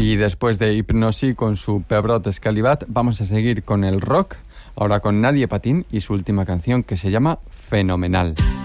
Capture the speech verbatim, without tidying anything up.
Y después de Hipnosis con su Pebrot Escalivat, vamos a seguir con el rock, ahora con Nadie Patín y su última canción que se llama Fenomenal.